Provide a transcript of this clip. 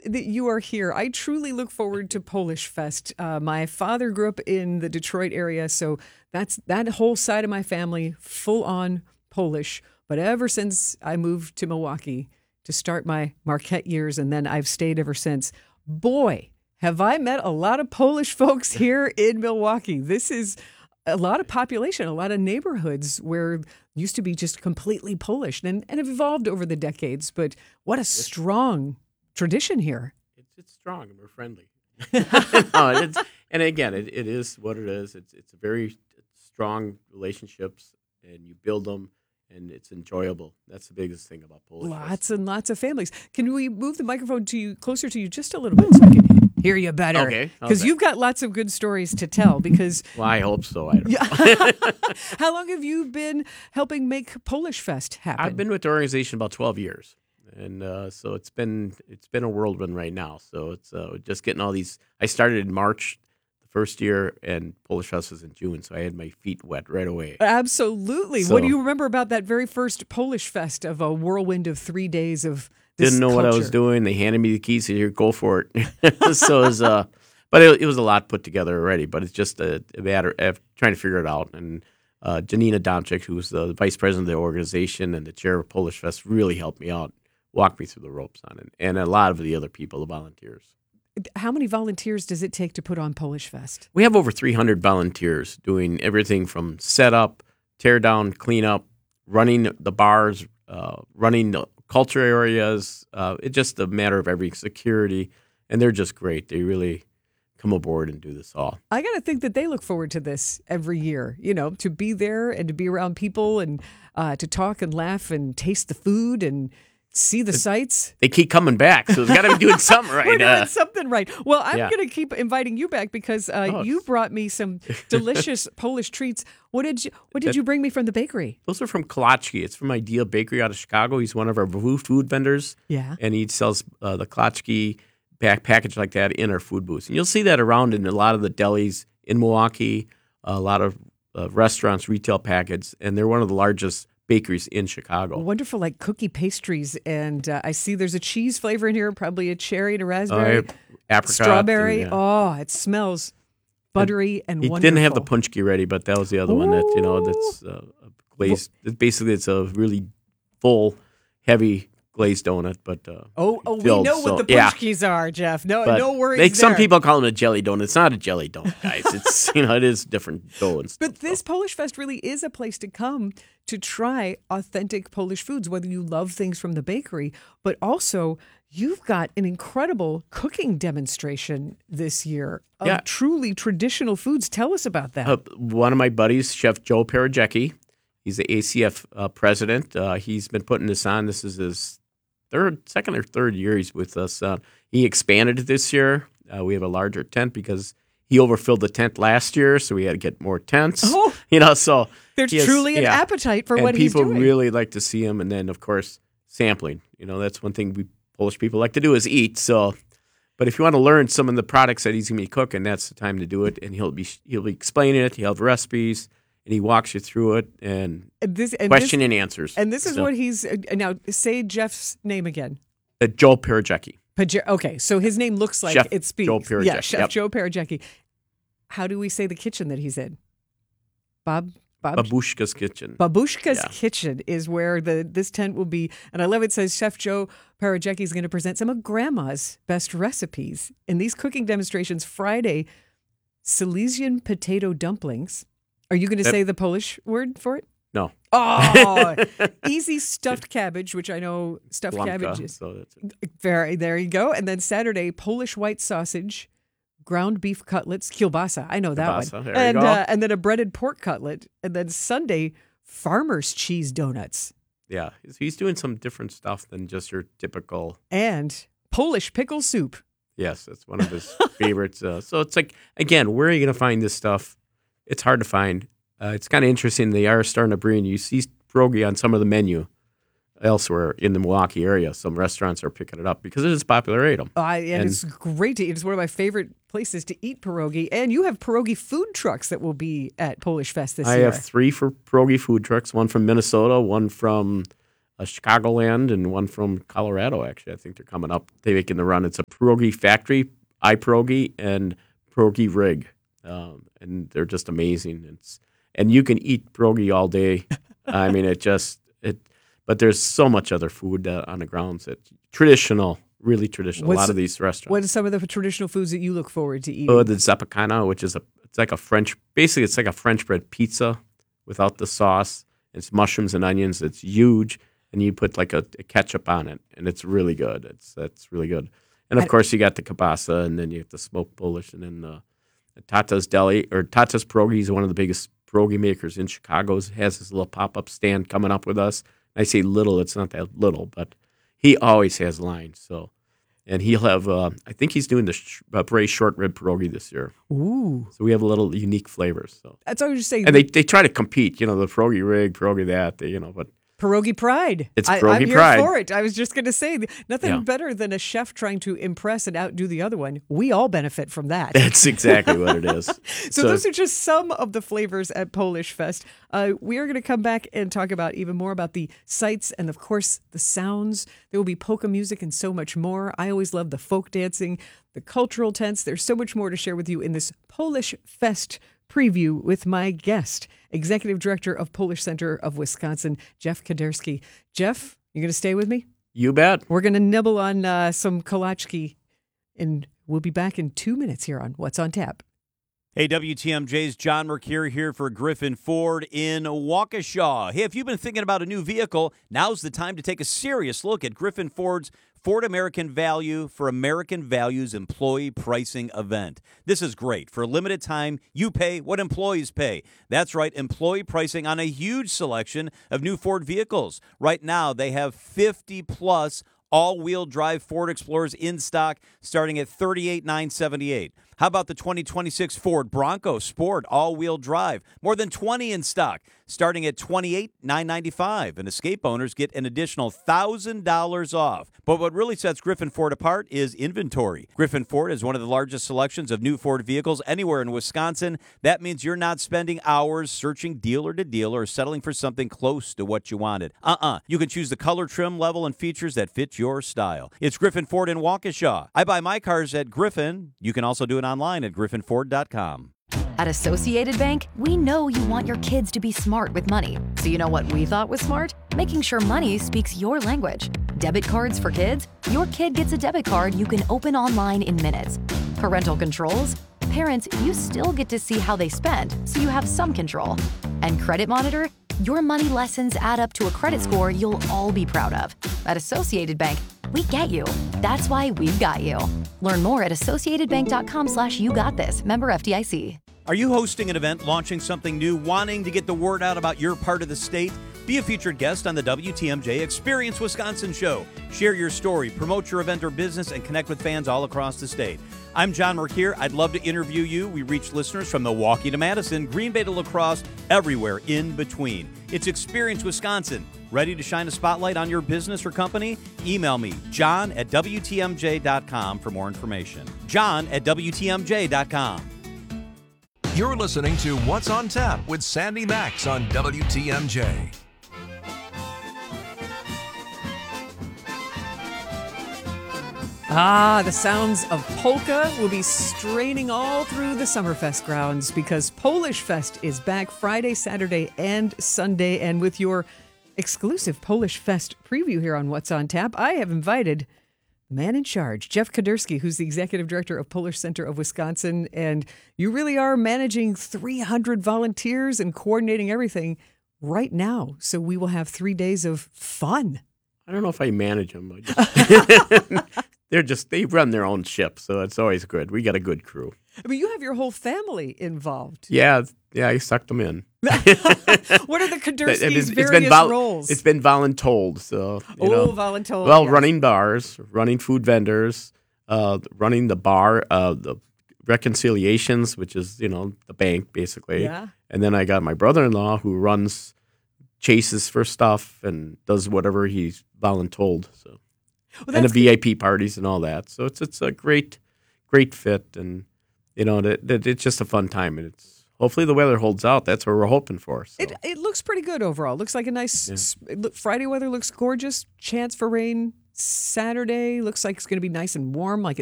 that you are here. I truly look forward to Polish Fest. My father grew up in the Detroit area, so that's that whole side of my family, full on Polish. But ever since I moved to Milwaukee to start my Marquette years, and then I've stayed ever since, boy, have I met a lot of Polish folks here in Milwaukee. This is a lot of population, a lot of neighborhoods where used to be just completely Polish and have evolved over the decades. But what a strong tradition here. It's strong and we're friendly. And again, it is what it is. It's a very strong relationships, and you build them, and it's enjoyable. That's the biggest thing about Polish. Lots and lots of families. Can we move the microphone to you closer to you just a little bit so I can hear you better? Okay. Because you've got lots of good stories to tell. Because well, I hope so. I don't know. How long have you been helping make Polish Fest happen? I've been with the organization about 12 years. And so it's been a whirlwind right now. So it's just getting all these. I started in March the first year, and Polish Fest was in June, so I had my feet wet right away. Absolutely. So, what do you remember about that very first Polish Fest of a whirlwind of 3 days of this didn't know culture? what I was doing. They handed me the keys. Said, "Here, go for it." So it was, but it was a lot put together already. But it's just a matter of trying to figure it out. And Janina Domczyk, who's the vice president of the organization and the chair of Polish Fest, really helped me out. Walk me through the ropes on it, and a lot of the other people, the volunteers. How many volunteers does it take to put on Polish Fest? We have over 300 volunteers doing everything from setup, tear down, clean up, running the bars, running the culture areas. It's just a matter of every security, and they're just great. They really come aboard and do this all. I got to think that they look forward to this every year, to be there and to be around people and to talk and laugh and taste the food and see the sights. They keep coming back, so we've got to be doing something right. We're doing something right. Well, I'm Yeah. going to keep inviting you back because you brought me some delicious Polish treats. What did you bring me from the bakery? Those are from Kolaczki. It's from Ideal Bakery out of Chicago. He's one of our food vendors. Yeah. And he sells the Kolaczki package like that in our food booths. And you'll see that around in a lot of the delis in Milwaukee, a lot of restaurants, retail packets, and they're one of the largest bakeries in Chicago. Wonderful, like cookie pastries. And I see there's a cheese flavor in here, probably a cherry and a raspberry. Apricot. Strawberry. And, Oh, it smells buttery and he wonderful. didn't have the punchki ready, but that was the other one that's glazed. Basically, it's a really full, heavy glazed donut, but we filled, know what the punchkis are, Jeff. No worries. Some people call it a jelly donut. It's not a jelly donut, guys. It's it is different dough and stuff. But this Polish Fest really is a place to come to try authentic Polish foods, whether you love things from the bakery, but also you've got an incredible cooking demonstration this year of truly traditional foods. Tell us about that. One of my buddies, Chef Joe Parajecki, he's the ACF president. He's been putting this on. This is his second or third year he's with us. He expanded it this year. We have a larger tent because he overfilled the tent last year, so we had to get more tents. Oh, so there's truly an appetite for what he's doing. And people really like to see him. And then, of course, sampling. That's one thing we Polish people like to do is eat. So, but if you want to learn some of the products that he's going to be cooking, that's the time to do it. And he'll be explaining it. He'll have recipes. And he walks you through it and question and answers. And this is what he's now. Say Jeff's name again. Joe Parajecki. Okay, so his name looks like Chef it speaks. Joe Parajecki. Yeah, Chef Joe Parajecki. How do we say the kitchen that he's in? Babushka's Kitchen. Babushka's Kitchen is where this tent will be. And I love it says Chef Joe Parajecki is going to present some of Grandma's best recipes. In these cooking demonstrations, Friday, Silesian potato dumplings. Are you going to say the Polish word for it? No. Oh, easy stuffed cabbage, which I know stuffed Blanca, cabbage is. so that's it. There you go. And then Saturday, Polish white sausage, ground beef cutlets, kielbasa. I know that Kielbasa, one. there you go. And then a breaded pork cutlet. And then Sunday, farmer's cheese donuts. Yeah, he's doing some different stuff than just your typical. And Polish pickle soup. Yes, that's one of his favorites. So it's like, again, where are you going to find this stuff? It's hard to find. It's kind of interesting. They are starting to bring, you see pierogi on some of the menu elsewhere in the Milwaukee area. Some restaurants are picking it up because it is a popular item. And it's great to eat. It's one of my favorite places to eat pierogi. And you have pierogi food trucks that will be at Polish Fest this year. I have 3 for pierogi food trucks, one from Minnesota, one from Chicagoland and one from Colorado. Actually, I think they're coming up. They're making the run. It's a pierogi factory, iPierogi and Pierogi Rig, and they're just amazing. And you can eat pierogi all day. I mean, But there's so much other food on the grounds that traditional, really traditional. A lot of these restaurants. What are some of the traditional foods that you look forward to eating? Oh, the Zapakana, which is it's like a French bread pizza without the sauce. It's mushrooms and onions. It's huge, and you put like a ketchup on it, and it's really good. That's really good. And of course, you got the kielbasa, and then you have the smoked Polish, and then the Tata's Deli or Tata's Pierogi is one of the biggest pierogi makers in Chicago. Has this little pop-up stand coming up with us. I say little, it's not that little, but he always has lines. So, and he'll have, I think he's doing the braised short rib pierogi this year. Ooh. So we have a little unique flavors. So that's what I was saying. And they try to compete, the pierogi rig, pierogi that, but. Pierogi pride. It's pierogi I'm pride. Here for it. I was just going to say, nothing better than a chef trying to impress and outdo the other one. We all benefit from that. That's exactly what it is. So those are just some of the flavors at Polish Fest. We are going to come back and talk about even more about the sights and, of course, the sounds. There will be polka music and so much more. I always love the folk dancing, the cultural tents. There's so much more to share with you in this Polish Fest preview with my guest, Executive Director of Polish Center of Wisconsin, Jeff Kaderski. Jeff, you going to stay with me? You bet. We're going to nibble on some kolachki, and we'll be back in 2 minutes here on What's on Tap. Hey, WTMJ's John Mercure here for Griffin Ford in Waukesha. Hey, if you've been thinking about a new vehicle, now's the time to take a serious look at Griffin Ford's Ford American Value for American Values employee pricing event. This is great. For a limited time, you pay what employees pay. That's right, employee pricing on a huge selection of new Ford vehicles. Right now, they have 50-plus all-wheel drive Ford Explorers in stock starting at $38,978. How about the 2026 Ford Bronco Sport all-wheel drive? More than 20 in stock starting at $28,995. And Escape owners get an additional $1,000 off. But what really sets Griffin Ford apart is inventory. Griffin Ford is one of the largest selections of new Ford vehicles anywhere in Wisconsin. That means you're not spending hours searching dealer to dealer or settling for something close to what you wanted. You can choose the color, trim, level, and features that fit your style. It's Griffin Ford in Waukesha. I buy my cars at Griffin. You can also do it online at griffinford.com. At Associated Bank, we know you want your kids to be smart with money. So you know what we thought was smart? Making sure money speaks your language. Debit cards for kids? Your kid gets a debit card you can open online in minutes. Parental controls? Parents, you still get to see how they spend, so you have some control. And Credit Monitor? Your money lessons add up to a credit score you'll all be proud of. At Associated Bank, we get you. That's why we've got you. Learn more at associatedbank.com/YouGotThis. Member FDIC. Are you hosting an event, launching something new, wanting to get the word out about your part of the state? Be a featured guest on the WTMJ Experience Wisconsin show. Share your story, promote your event or business, and connect with fans all across the state. I'm John Mercure. I'd love to interview you. We reach listeners from Milwaukee to Madison, Green Bay to La Crosse, everywhere in between. It's Experience Wisconsin. Ready to shine a spotlight on your business or company? Email me, john@WTMJ.com for more information. john@WTMJ.com. You're listening to What's on Tap with Sandy Max on WTMJ. The sounds of polka will be straining all through the Summerfest grounds because Polish Fest is back Friday, Saturday, and Sunday. And with your exclusive Polish Fest preview here on What's on Tap, I have invited the man in charge, Jeff Kaderski, who's the Executive Director of Polish Center of Wisconsin. And you really are managing 300 volunteers and coordinating everything right now. So we will have 3 days of fun. I don't know if I manage them. They run their own ship, so it's always good. We got a good crew. I mean, you have your whole family involved. Yeah, I sucked them in. What are the Kaderski's various roles? It's been voluntold, so voluntold. Well, yes. Running bars, running food vendors, running the bar, the reconciliations, which is the bank basically. Yeah. And then I got my brother-in-law who chases for stuff and does whatever he's voluntold. So, and the VIP parties and all that. So it's a great fit, and it's just a fun time, and it's hopefully the weather holds out. That's what we're hoping for. So. It looks pretty good overall. Looks like a nice Friday weather looks gorgeous. Chance for rain Saturday looks like it's going to be nice and warm, like